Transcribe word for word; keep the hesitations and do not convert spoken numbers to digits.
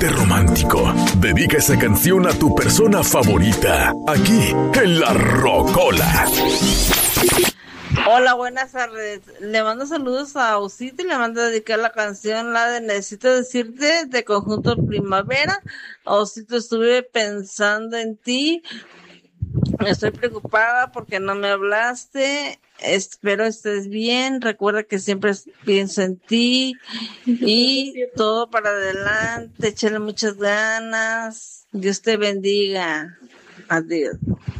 ponte romántico. Dedica esa canción a tu persona favorita, aquí en La Rocola. Hola, buenas tardes. Le mando saludos a Osito y le mando a dedicar la canción, la de Necesito Decirte, de Conjunto Primavera. Osito, estuve pensando en ti. Estoy preocupada porque no me hablaste. Espero estés bien. Recuerda que siempre pienso en ti y todo para adelante. Échale muchas ganas. Dios te bendiga. Adiós.